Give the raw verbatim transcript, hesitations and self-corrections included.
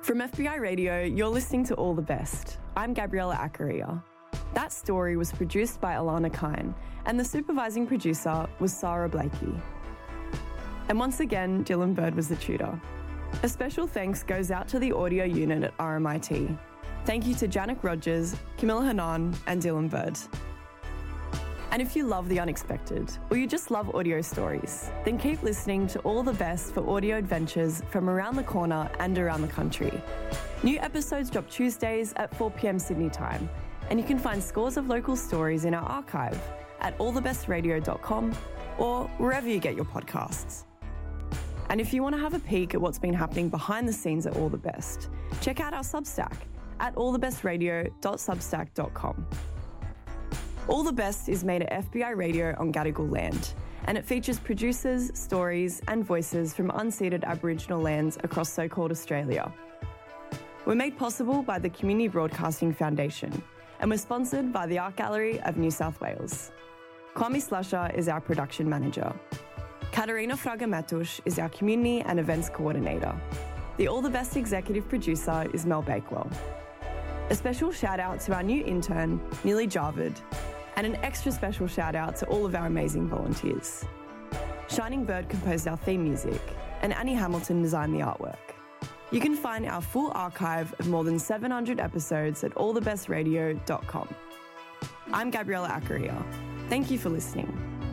From F B I Radio, you're listening to All the Best. I'm Gabriella Accaria. That story was produced by Alana Kine, and the supervising producer was Sarah Blakey. And once again, Dylan Bird was the tutor. A special thanks goes out to the audio unit at R M I T. Thank you to Janik Rogers, Camilla Hanan, and Dylan Bird. And if you love the unexpected, or you just love audio stories, then keep listening to All the Best for audio adventures from around the corner and around the country. New episodes drop Tuesdays at four p.m. Sydney time, and you can find scores of local stories in our archive at all the best radio dot com or wherever you get your podcasts. And if you want to have a peek at what's been happening behind the scenes at All the Best, check out our Substack at all the best radio dot substack dot com. All the Best is made at F B I Radio on Gadigal land, and it features producers, stories and voices from unceded Aboriginal lands across so-called Australia. We're made possible by the Community Broadcasting Foundation, and we're sponsored by the Art Gallery of New South Wales. Kwame Slasher is our production manager. Katarina Fraga-Matush is our community and events coordinator. The All the Best executive producer is Mel Bakewell. A special shout out to our new intern, Neely Jarvid, and an extra special shout out to all of our amazing volunteers. Shining Bird composed our theme music, and Annie Hamilton designed the artwork. You can find our full archive of more than seven hundred episodes at all the best radio dot com. I'm Gabriella Accaria. Thank you for listening.